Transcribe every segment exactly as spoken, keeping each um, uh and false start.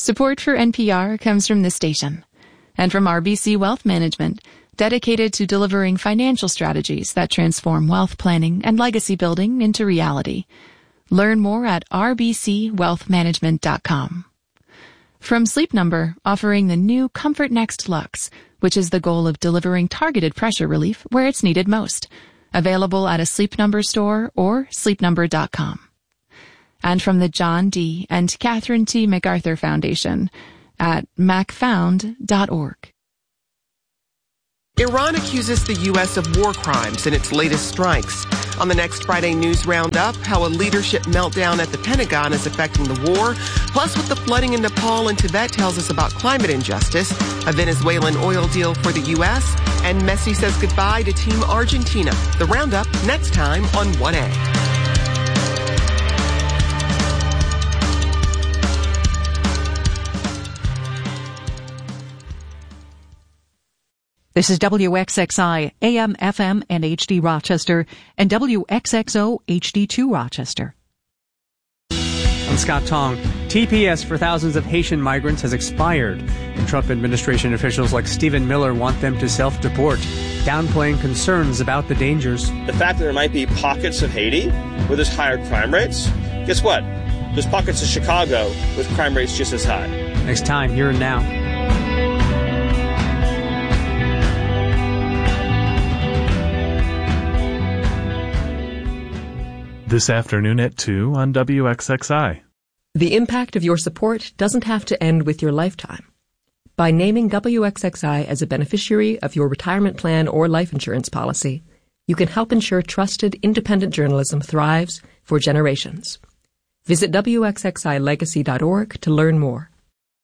Support for N P R comes from this station and from R B C Wealth Management, dedicated to delivering financial strategies that transform wealth planning and legacy building into reality. Learn more at r b c wealth management dot com. From Sleep Number, offering the new Comfort Next Luxe, which is the goal of delivering targeted pressure relief where it's needed most. Available at a Sleep Number store or sleep number dot com. And from the John D. and Catherine T. MacArthur Foundation at mac found dot org. Iran accuses the U S of war crimes in its latest strikes. On the next Friday News Roundup, how a leadership meltdown at the Pentagon is affecting the war, plus what the flooding in Nepal and Tibet tells us about climate injustice, a Venezuelan oil deal for the U S, and Messi says goodbye to Team Argentina. The Roundup next time on one A. This is W X X I, A M, F M, and H D Rochester, and W X X O, H D two Rochester. I'm Scott Tong. T P S for thousands of Haitian migrants has expired, and Trump administration officials like Stephen Miller want them to self-deport, downplaying concerns about the dangers. The fact that there might be pockets of Haiti where there's higher crime rates, guess what? There's pockets of Chicago with crime rates just as high. Next time, Here and Now. This afternoon at two on W X X I. The impact of your support doesn't have to end with your lifetime. By naming W X X I as a beneficiary of your retirement plan or life insurance policy, you can help ensure trusted, independent journalism thrives for generations. Visit W X X I legacy dot org to learn more.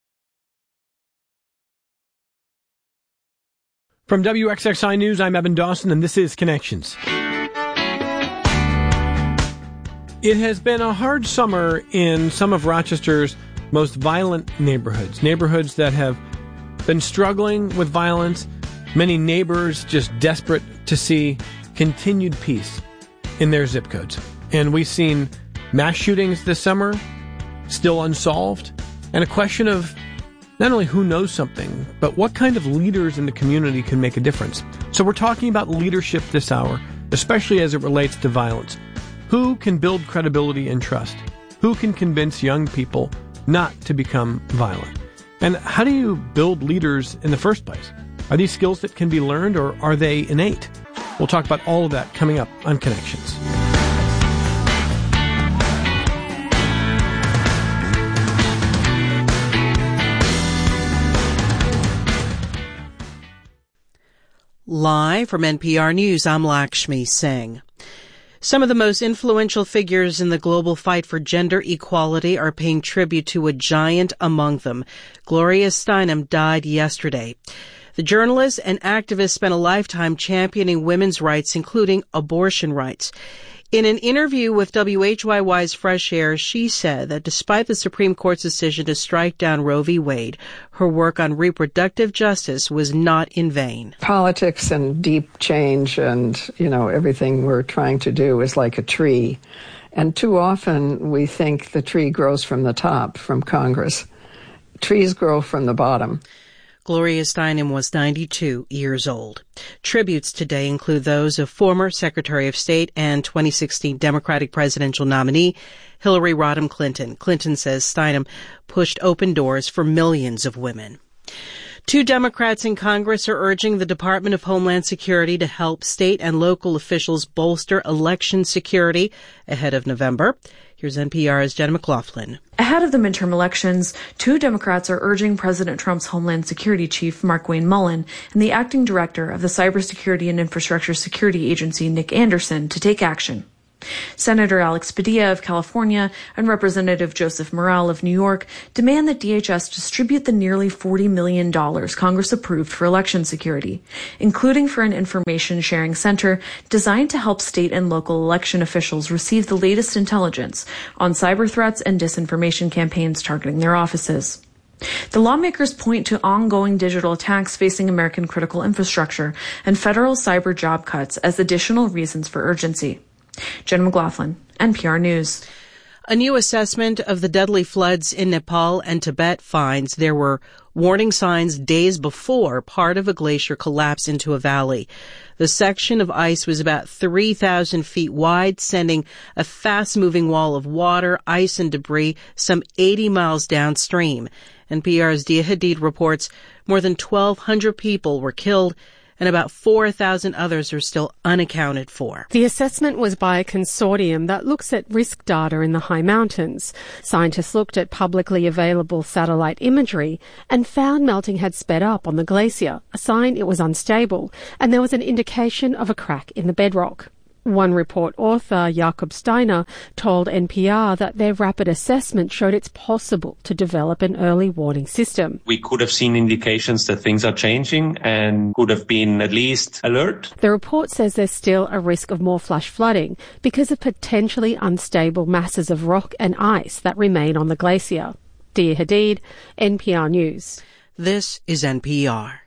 From W X X I News, I'm Evan Dawson, and this is Connections. It has been a hard summer in some of Rochester's most violent neighborhoods, neighborhoods that have been struggling with violence, many neighbors just desperate to see continued peace in their zip codes. And we've seen mass shootings this summer, still unsolved, and a question of not only who knows something, but what kind of leaders in the community can make a difference. So we're talking about leadership this hour, especially as it relates to violence. Who can build credibility and trust? Who can convince young people not to become violent? And how do you build leaders in the first place? Are these skills that can be learned, or are they innate? We'll talk about all of that coming up on Connections. Live from N P R News, I'm Lakshmi Singh. Some of the most influential figures in the global fight for gender equality are paying tribute to a giant among them. Gloria Steinem died yesterday. The journalist and activist spent a lifetime championing women's rights, including abortion rights. In an interview with W H Y Y's Fresh Air, she said that despite the Supreme Court's decision to strike down Roe v. Wade, her work on reproductive justice was not in vain. Politics and deep change and, you know, everything we're trying to do is like a tree. And too often we think the tree grows from the top, from Congress. Trees grow from the bottom. Gloria Steinem was ninety-two years old. Tributes today include those of former Secretary of State and twenty sixteen Democratic presidential nominee Hillary Rodham Clinton. Clinton says Steinem pushed open doors for millions of women. Two Democrats in Congress are urging the Department of Homeland Security to help state and local officials bolster election security ahead of November. Here's N P R's Jen McLaughlin. Ahead of the midterm elections, two Democrats are urging President Trump's Homeland Security Chief, Markwayne Mullin, and the acting director of the Cybersecurity and Infrastructure Security Agency, Nick Anderson, to take action. Senator Alex Padilla of California and Representative Joseph Morell of New York demand that D H S distribute the nearly forty million dollars Congress approved for election security, including for an information sharing center designed to help state and local election officials receive the latest intelligence on cyber threats and disinformation campaigns targeting their offices. The lawmakers point to ongoing digital attacks facing American critical infrastructure and federal cyber job cuts as additional reasons for urgency. Jen McLaughlin, N P R News. A new assessment of the deadly floods in Nepal and Tibet finds there were warning signs days before part of a glacier collapsed into a valley. The section of ice was about three thousand feet wide, sending a fast-moving wall of water, ice, and debris some eighty miles downstream. N P R's Dia Hadid reports more than twelve hundred people were killed and about four thousand others are still unaccounted for. The assessment was by a consortium that looks at risk data in the high mountains. Scientists looked at publicly available satellite imagery and found melting had sped up on the glacier, a sign it was unstable, and there was an indication of a crack in the bedrock. One report author, Jakob Steiner, told N P R that their rapid assessment showed it's possible to develop an early warning system. We could have seen indications that things are changing and could have been at least alert. The report says there's still a risk of more flash flooding because of potentially unstable masses of rock and ice that remain on the glacier. Dia Hadid, N P R News. This is N P R.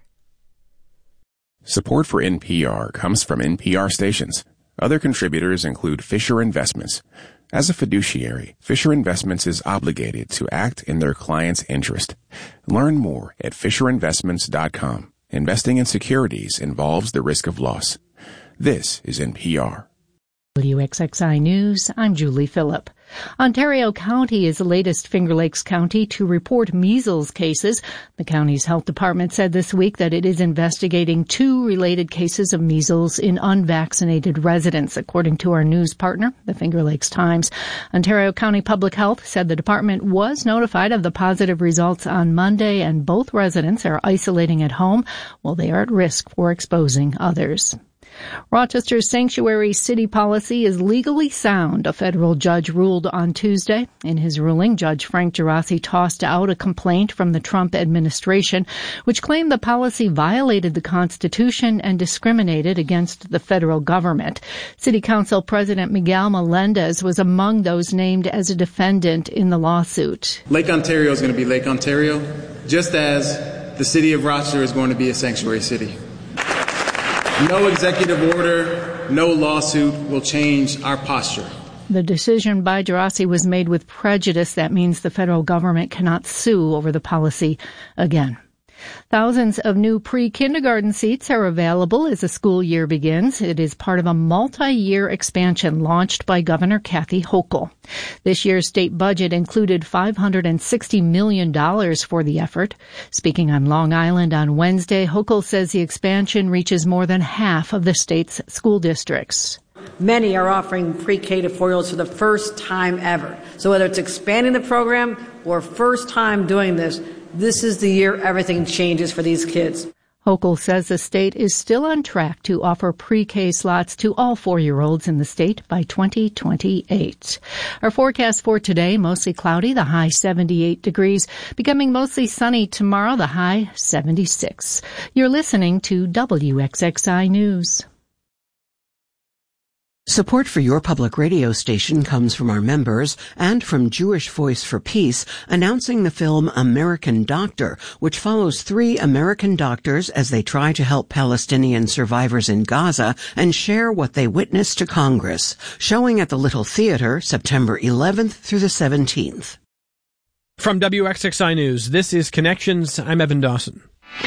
Support for N P R comes from N P R stations. Other contributors include Fisher Investments. As a fiduciary, Fisher Investments is obligated to act in their client's interest. Learn more at fisher investments dot com. Investing in securities involves the risk of loss. This is N P R. W X X I News, I'm Julie Phillip. Ontario County is the latest Finger Lakes county to report measles cases. The county's health department said this week that it is investigating two related cases of measles in unvaccinated residents, according to our news partner, the Finger Lakes Times. Ontario County Public Health said the department was notified of the positive results on Monday, and both residents are isolating at home while they are at risk for exposing others. Rochester's sanctuary city policy is legally sound, a federal judge ruled on Tuesday. In his ruling, Judge Frank Gerasi tossed out a complaint from the Trump administration, which claimed the policy violated the Constitution and discriminated against the federal government. City Council President Miguel Melendez was among those named as a defendant in the lawsuit. Lake Ontario is going to be Lake Ontario, just as the city of Rochester is going to be a sanctuary city. No executive order, no lawsuit will change our posture. The decision by Gerasi was made with prejudice. That means the federal government cannot sue over the policy again. Thousands of new pre-kindergarten seats are available as the school year begins. It is part of a multi-year expansion launched by Governor Kathy Hochul. This year's state budget included five hundred sixty million dollars for the effort. Speaking on Long Island on Wednesday, Hochul says the expansion reaches more than half of the state's school districts. Many are offering pre-K to four-year-olds for the first time ever. So whether it's expanding the program or first time doing this, this is the year everything changes for these kids. Hochul says the state is still on track to offer pre-K slots to all four-year-olds in the state by twenty twenty-eight. Our forecast for today, mostly cloudy, the high seventy-eight degrees, becoming mostly sunny tomorrow, the high seventy-six. You're listening to W X X I News. Support for your public radio station comes from our members and from Jewish Voice for Peace, announcing the film American Doctor, which follows three American doctors as they try to help Palestinian survivors in Gaza and share what they witnessed to Congress. Showing at the Little Theater September eleventh through the seventeenth. From W X X I News, this is Connections. I'm Evan Dawson.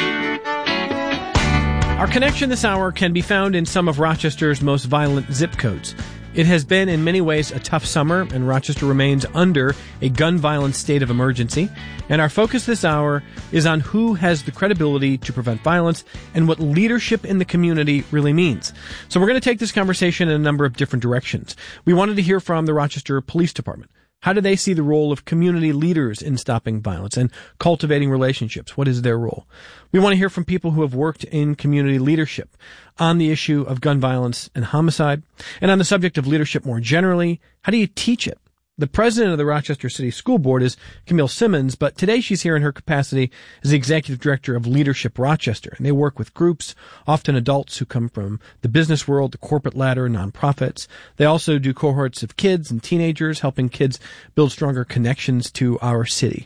Our connection this hour can be found in some of Rochester's most violent zip codes. It has been in many ways a tough summer, and Rochester remains under a gun violence state of emergency. And our focus this hour is on who has the credibility to prevent violence and what leadership in the community really means. So we're going to take this conversation in a number of different directions. We wanted to hear from the Rochester Police Department. How do they see the role of community leaders in stopping violence and cultivating relationships? What is their role? We want to hear from people who have worked in community leadership on the issue of gun violence and homicide, and on the subject of leadership more generally. How do you teach it? The president of the Rochester City School Board is Camille Simmons, but today she's here in her capacity as the executive director of Leadership Rochester, and they work with groups, often adults who come from the business world, the corporate ladder, nonprofits. They also do cohorts of kids and teenagers, helping kids build stronger connections to our city.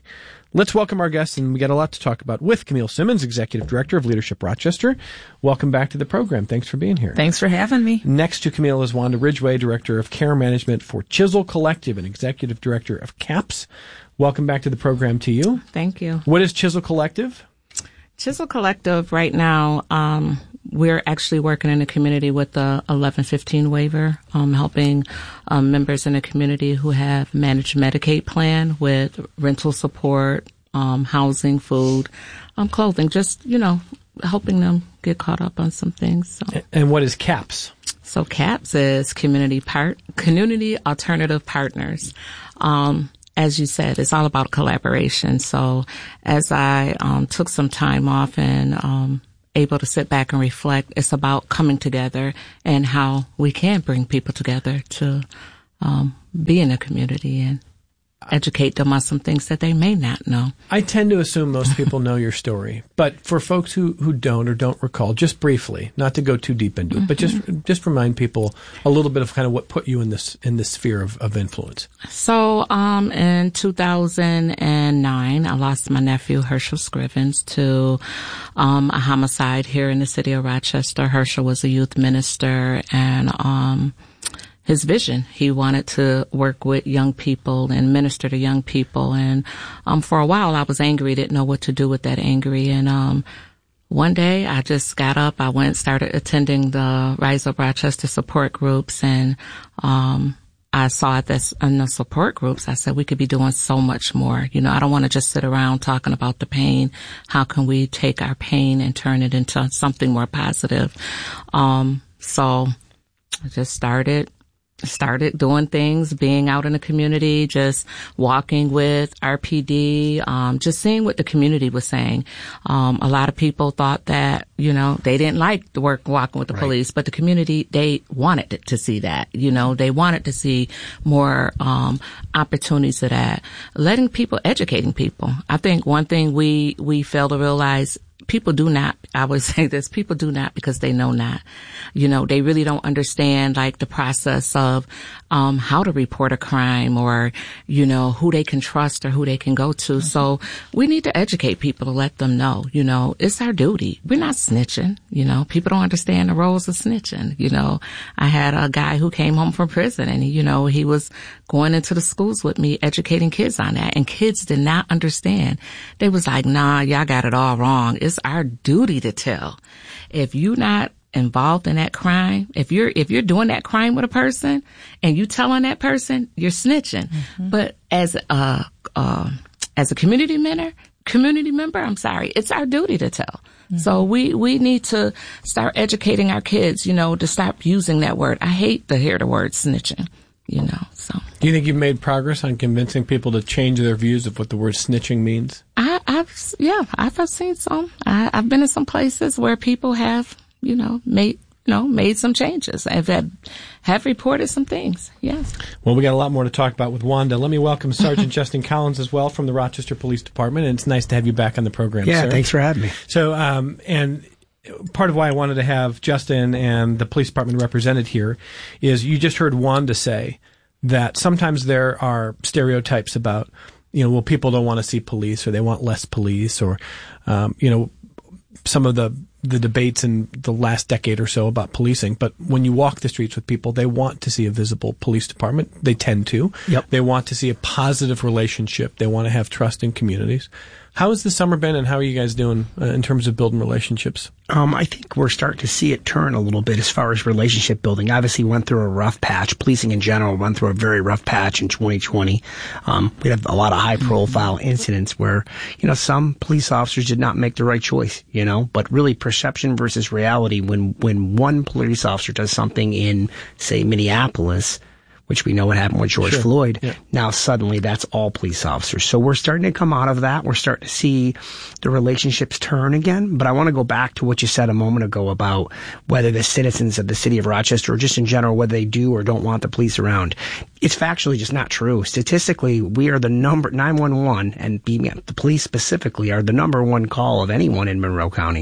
Let's welcome our guests, and we got a lot to talk about with Camille Simmons, Executive Director of Leadership Rochester. Welcome back to the program. Thanks for being here. Thanks for having me. Next to Camille is Wanda Ridgway, Director of Care Management for Chisel Collective and Executive Director of CAPS. Welcome back to the program to you. Thank you. What is Chisel Collective? Chisel Collective right now, um, we're actually working in the community with the eleven fifteen waiver, um, helping um, members in the community who have managed Medicaid plan with rental support, um, housing, food, um, clothing, just, you know, helping them get caught up on some things. So. And what is CAPS? So CAPS is Community Part Community Alternative Partners. Um, As you said, it's all about collaboration. So as I um, took some time off and um, able to sit back and reflect, it's about coming together and how we can bring people together to um, be in a community and educate them on some things that they may not know. I tend to assume most people know your story, but for folks who, who don't or don't recall, just briefly, not to go too deep into it, mm-hmm. but just just remind people a little bit of kind of what put you in this in this sphere of, of influence. So um, in two thousand nine, I lost my nephew, Herschel Scrivens, to um, a homicide here in the city of Rochester. Herschel was a youth minister, and um his vision. He wanted to work with young people and minister to young people. And um, for a while, I was angry, didn't know what to do with that angry. And um, one day, I just got up. I went and started attending the Rise Up Rochester support groups. And um, I saw this in the support groups. I said, we could be doing so much more. You know, I don't want to just sit around talking about the pain. How can we take our pain and turn it into something more positive? Um, so I just started started doing things, being out in the community, just walking with R P D, um, just seeing what the community was saying. Um, a lot of people thought that, you know, they didn't like the work walking with the right. police, but the community, they wanted to see that, you know, they wanted to see more, um, opportunities of that. Letting people, educating people. I think one thing we, we fail to realize, people do not, I would say this, people do not because they know not. You know, they really don't understand like the process of, um, how to report a crime or, you know, who they can trust or who they can go to. Mm-hmm. So we need to educate people to let them know, you know, it's our duty. We're not snitching. You know, people don't understand the roles of snitching. You know, I had a guy who came home from prison and, you know, he was going into the schools with me, educating kids on that. And kids did not understand. They was like, nah, y'all got it all wrong. It's our duty to tell. If you're not involved in that crime, if you're if you're doing that crime with a person and you telling that person, you're snitching. Mm-hmm. But as a uh, as a community member, community member, I'm sorry, it's our duty to tell. Mm-hmm. So we we need to start educating our kids, you know, to stop using that word. I hate to hear the word snitching. You know, so. Do you think you've made progress on convincing people to change their views of what the word snitching means? I, I've, yeah, I've, I've seen some. I, I've been in some places where people have, you know, made, you know, made some changes. I've had, have reported some things. Yes. Well, we got a lot more to talk about with Wanda. Let me welcome Sergeant Justin Collins as well from the Rochester Police Department. And it's nice to have you back on the program, yeah, sir. Thanks for having me. So, um, and, part of why I wanted to have Justin and the police department represented here is you just heard Wanda say that sometimes there are stereotypes about, you know, well, people don't want to see police or they want less police or, um, you know, some of the, the debates in the last decade or so about policing. But when you walk the streets with people, they want to see a visible police department. They tend to. Yep. They want to see a positive relationship. They want to have trust in communities. How has the summer been, and how are you guys doing uh, in terms of building relationships? Um, I think we're starting to see it turn a little bit as far as relationship building. Obviously, we went through a rough patch. Policing in general went through a very rough patch in twenty twenty. Um, we had a lot of high-profile incidents where, you know, some police officers did not make the right choice, you know, but really perception versus reality. When when one police officer does something in, say, Minneapolis, which we know what happened with George sure. Floyd. Yeah. Now suddenly that's all police officers. So we're starting to come out of that. We're starting to see the relationships turn again. But I want to go back to what you said a moment ago about whether the citizens of the city of Rochester or just in general, whether they do or don't want the police around. It's factually just not true. Statistically, we are the number, nine one one and the police specifically are the number one call of anyone in Monroe County.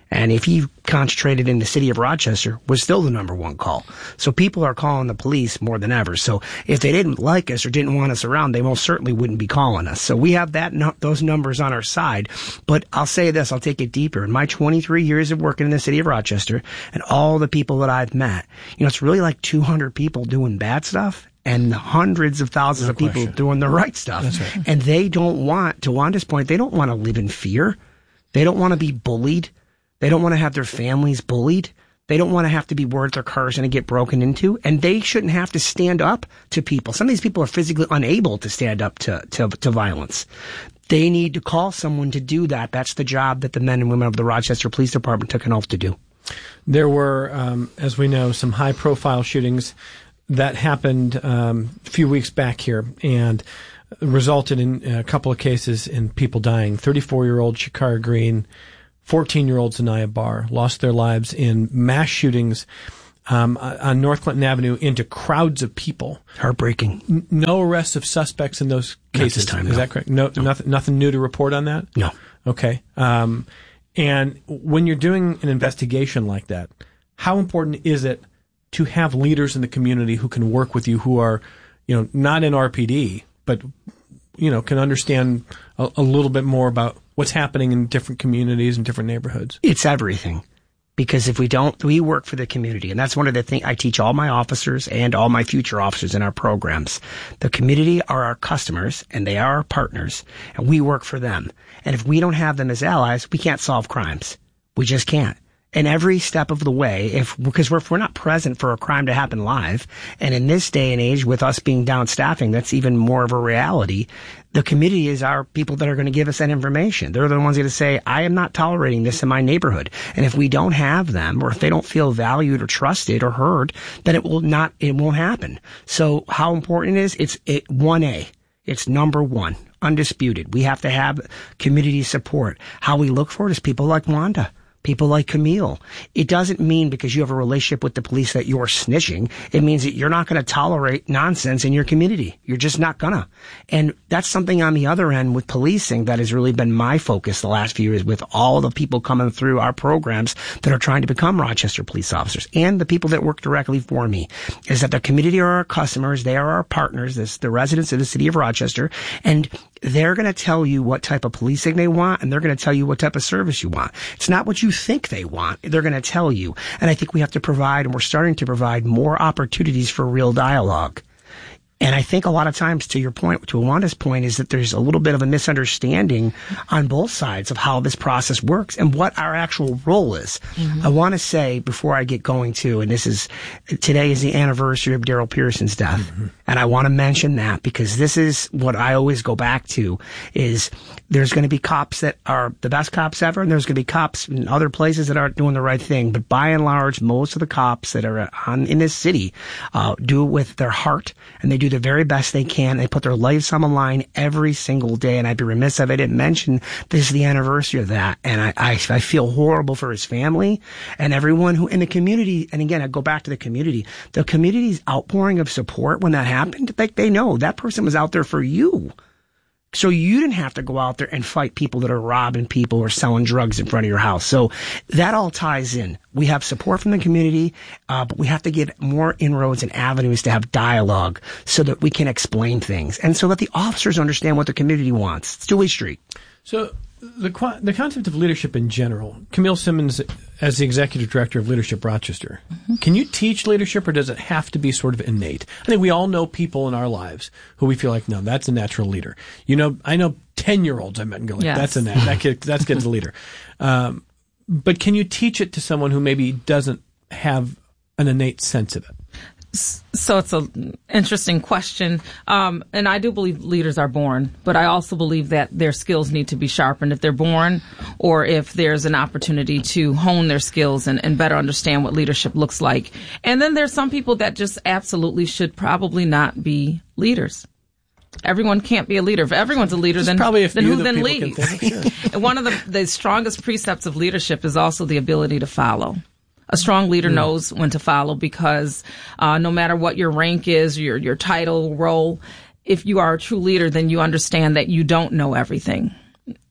And if he concentrated in the city of Rochester, was still the number one call. So people are calling the police more than ever. So if they didn't like us or didn't want us around, they most certainly wouldn't be calling us. So we have that no, those numbers on our side. But I'll say this, I'll take it deeper. In my twenty-three years of working in the city of Rochester and all the people that I've met, you know, it's really like two hundred people doing bad stuff and hundreds of thousands No of people question. doing the right stuff. That's right. And they don't want, to Wanda's point, they don't want to live in fear. They don't want to be bullied. They don't want to have their families bullied. They don't want to have to be worried their car's going to get broken into. And they shouldn't have to stand up to people. Some of these people are physically unable to stand up to, to, to violence. They need to call someone to do that. That's the job that the men and women of the Rochester Police Department took an oath to do. There were, um, as we know, some high-profile shootings that happened um, a few weeks back here and resulted in a couple of cases in people dying. thirty-four-year-old Shakara Green, fourteen-year-old Zanaya Barr lost their lives in mass shootings um, on North Clinton Avenue into crowds of people. Heartbreaking. N- no arrests of suspects in those cases. Not this time, Is no. that correct? No, No. Nothing, nothing new to report on that? No. Okay. Um, and when you're doing an investigation like that, how important is it to have leaders in the community who can work with you, who are, you know, not in R P D, but, you know, can understand a, a little bit more about what's happening in different communities and different neighborhoods? It's everything. Because if we don't, we work for the community. And that's one of the things I teach all my officers and all my future officers in our programs. The community are our customers and they are our partners and we work for them. And if we don't have them as allies, we can't solve crimes. We just can't. And every step of the way, if because we're, if we're not present for a crime to happen live, and in this day and age with us being down staffing, that's even more of a reality. The community is our people that are going to give us that information. They're the ones going to say, I am not tolerating this in my neighborhood. And if we don't have them, or if they don't feel valued or trusted or heard, then it will not, it won't happen. So how important it is, it's it, one A. It's number one, undisputed. We have to have community support. How we look for it is people like Wanda. People like Camille. It doesn't mean because you have a relationship with the police that you're snitching. It means that you're not going to tolerate nonsense in your community. You're just not gonna. And that's something on the other end with policing that has really been my focus the last few years with all the people coming through our programs that are trying to become Rochester police officers and the people that work directly for me is that the community are our customers. They are our partners. This, the residents of the city of Rochester. And they're going to tell you what type of policing they want, and they're going to tell you what type of service you want. It's not what you think they want. They're going to tell you. And I think we have to provide, and we're starting to provide more opportunities for real dialogue. And I think a lot of times, to your point, to Awanda's point, is that there's a little bit of a misunderstanding on both sides of how this process works and what our actual role is. Mm-hmm. I want to say, before I get going to, and this is, today is the anniversary of Daryl Pearson's death. Mm-hmm. And I want to mention that because this is what I always go back to, is there's going to be cops that are the best cops ever, and there's going to be cops in other places that aren't doing the right thing. But by and large, most of the cops that are on, in this city uh, do it with their heart, and they do the very best they can. They put their lives on the line every single day, and I'd be remiss if I didn't mention this is the anniversary of that. And I, I, I feel horrible for his family and everyone who in the community. And again, I go back to the community. The community's outpouring of support when that happened, like they know that person was out there for you. So you didn't have to go out there and fight people that are robbing people or selling drugs in front of your house. So that all ties in. We have support from the community, uh, but we have to get more inroads and avenues to have dialogue so that we can explain things and so that the officers understand what the community wants. It's two-way street. So the the concept of leadership in general, Camille Simmons, as the executive director of Leadership Rochester, mm-hmm. can you teach leadership or does it have to be sort of innate? I think we all know people in our lives who we feel like, no, that's a natural leader. You know, I know ten-year-olds I met and go, like, yes. that's a nat- that kid, that kid's a leader. Um, but can you teach it to someone who maybe doesn't have an innate sense of it? So it's an interesting question. Um, and I do believe leaders are born, but I also believe that their skills need to be sharpened if they're born or if there's an opportunity to hone their skills and, and better understand what leadership looks like. And then there's some people that just absolutely should probably not be leaders. Everyone can't be a leader. If everyone's a leader, then, probably a then few who that then people leads? can think, sure. And one of the, the strongest precepts of leadership is also the ability to follow. A strong leader mm. knows when to follow because uh, no matter what your rank is, your your title, role, if you are a true leader, then you understand that you don't know everything.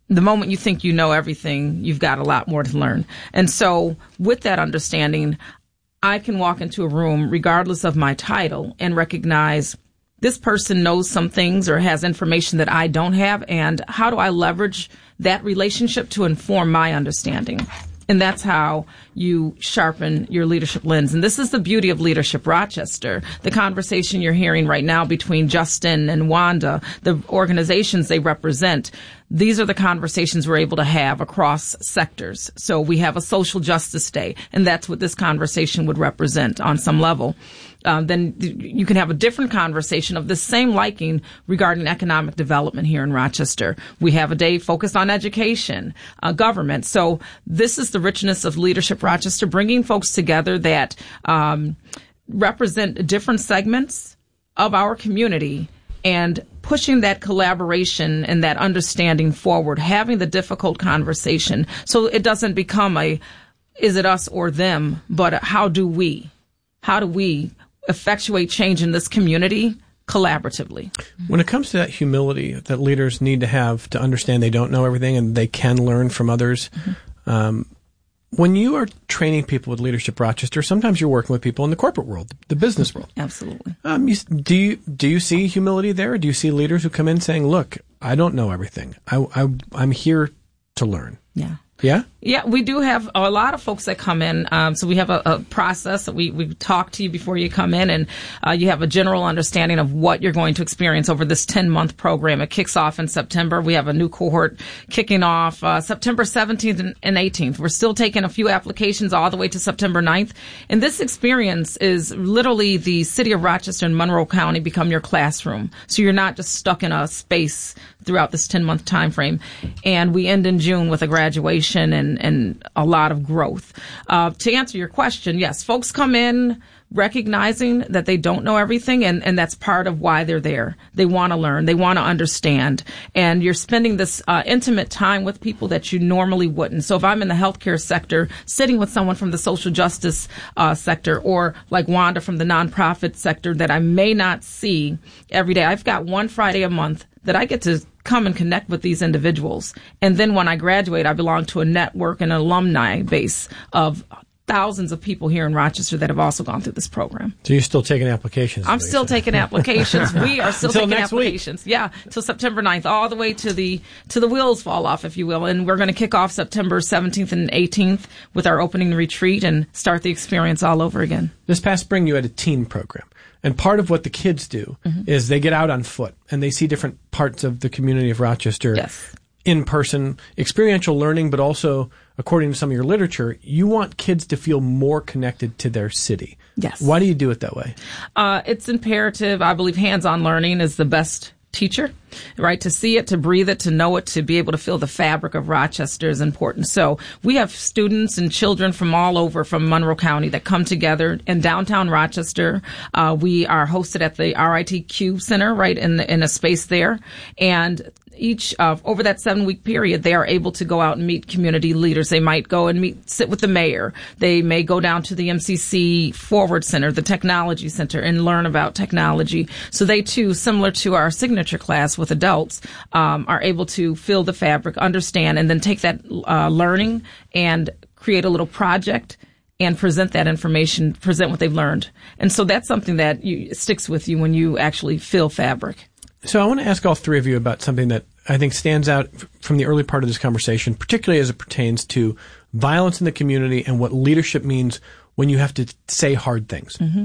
the moment you think you know everything, you've got a lot more to learn. And so with that understanding, I can walk into a room regardless of my title and recognize this person knows some things or has information that I don't have, and how do I leverage that relationship to inform my understanding? And that's how you sharpen your leadership lens. And this is the beauty of Leadership Rochester. The conversation you're hearing right now between Justin and Wanda, the organizations they represent, these are the conversations we're able to have across sectors. So we have a social justice day, and that's what this conversation would represent on some level. Um, then you can have a different conversation of the same liking regarding economic development here in Rochester. We have a day focused on education, uh, government. So this is the richness of Leadership Rochester, bringing folks together that um, represent different segments of our community and pushing that collaboration and that understanding forward, having the difficult conversation so it doesn't become a, is it us or them, but how do we, how do we effectuate change in this community collaboratively? When it comes to that humility that leaders need to have to understand they don't know everything and they can learn from others, mm-hmm. um, when you are training people with Leadership Rochester, sometimes you're working with people in the corporate world, the business world. Absolutely. Um, you, do you do you see humility there? Or do you see leaders who come in saying, "Look, I don't know everything. I, I I'm here to learn." Yeah. Yeah? Yeah, we do have a lot of folks that come in. Um, so we have a, a process that we, we talk to you before you come in, and uh, you have a general understanding of what you're going to experience over this ten-month program. It kicks off in September. We have a new cohort kicking off uh, September seventeenth and, and eighteenth. We're still taking a few applications all the way to September ninth. And this experience is literally the city of Rochester and Monroe County become your classroom. So you're not just stuck in a space throughout this ten-month time frame. And we end in June with a graduation and, and a lot of growth. Uh, to answer your question, yes, folks come in recognizing that they don't know everything, and, and that's part of why they're there. They want to learn. They want to understand. And you're spending this uh, intimate time with people that you normally wouldn't. So if I'm in the healthcare sector, sitting with someone from the social justice uh, sector, or like Wanda from the nonprofit sector that I may not see every day, I've got one Friday a month that I get to come and connect with these individuals. And then when I graduate, I belong to a network and an alumni base of thousands of people here in Rochester that have also gone through this program. So you're still taking applications? I'm still taking applications. We are still Until taking next applications. Week. Yeah, till September ninth, all the way to the to the wheels fall off, if you will. And we're going to kick off September seventeenth and eighteenth with our opening retreat and start the experience all over again. This past spring, you had a teen program. And part of what the kids do mm-hmm. is they get out on foot and they see different parts of the community of Rochester yes. in person, experiential learning, but also, according to some of your literature, you want kids to feel more connected to their city. Yes. Why do you do it that way? Uh, it's imperative. I believe hands-on learning is the best teacher, right? To see it, to breathe it, to know it, to be able to feel the fabric of Rochester is important. So we have students and children from all over from Monroe County that come together in downtown Rochester. Uh, we are hosted at the R I T Q Center, right, in the, in a space there. And each uh, over that seven week period, they are able to go out and meet community leaders. They might go and meet, sit with the mayor. They may go down to the M C C Forward Center, the technology center, and learn about technology. So they too, similar to our signature class with adults, um, are able to feel the fabric, understand, and then take that uh, learning and create a little project and present that information, present what they've learned. And so that's something that you, sticks with you when you actually feel fabric. So I want to ask all three of you about something that I think stands out f- from the early part of this conversation, particularly as it pertains to violence in the community and what leadership means when you have to say hard things. Mm-hmm.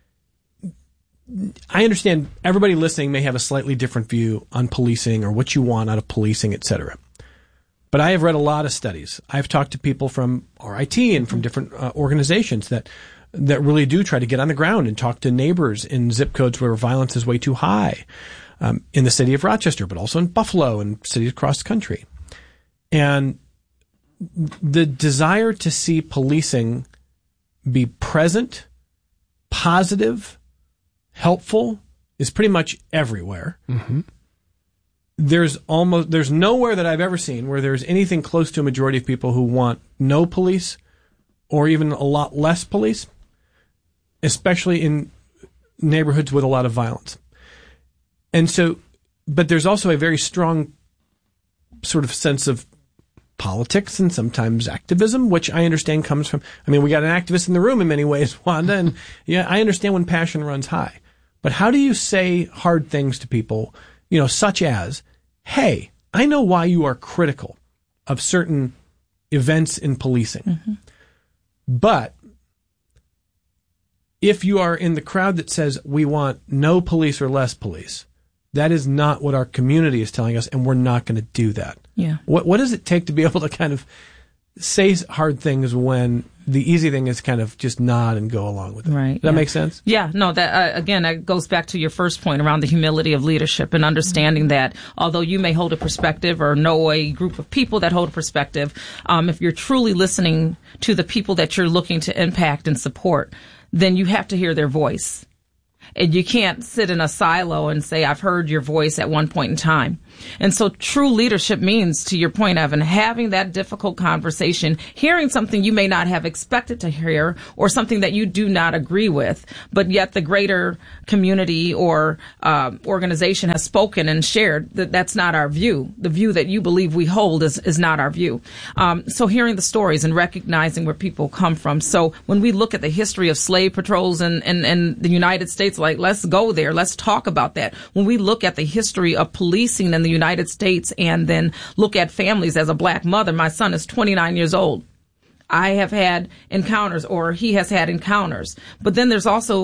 I understand everybody listening may have a slightly different view on policing or what you want out of policing, et cetera. But I have read a lot of studies. I've talked to people from R I T and from different uh, organizations that that really do try to get on the ground and talk to neighbors in zip codes where violence is way too high. Um, in the city of Rochester, but also in Buffalo and cities across the country. And the desire to see policing be present, positive, helpful is pretty much everywhere. Mm-hmm. There's almost, there's nowhere that I've ever seen where there's anything close to a majority of people who want no police or even a lot less police, especially in neighborhoods with a lot of violence. And so, but there's also a very strong sort of sense of politics and sometimes activism, which I understand comes from, I mean, we got an activist in the room in many ways, Wanda, and yeah, I understand when passion runs high. But how do you say hard things to people, you know, such as, hey, I know why you are critical of certain events in policing, mm-hmm. but if you are in the crowd that says we want no police or less police, that is not what our community is telling us, and we're not going to do that. Yeah. What What does it take to be able to kind of say hard things when the easy thing is kind of just nod and go along with it? Right. Does that yeah. make sense? Yeah. No, that, uh, again, that goes back to your first point around the humility of leadership and understanding that although you may hold a perspective or know a group of people that hold a perspective, um, if you're truly listening to the people that you're looking to impact and support, then you have to hear their voice. And you can't sit in a silo and say, I've heard your voice at one point in time. And so true leadership means, to your point, Evan, having that difficult conversation, hearing something you may not have expected to hear or something that you do not agree with, but yet the greater community or uh, organization has spoken and shared that that's not our view. The view that you believe we hold is, is not our view. Um, so hearing the stories and recognizing where people come from. So when we look at the history of slave patrols in, in, in the United States, like, let's go there. Let's talk about that. When we look at the history of policing in the United States and then look at families as a black mother, my son is twenty-nine years old. I have had encounters, or he has had encounters. But then there's also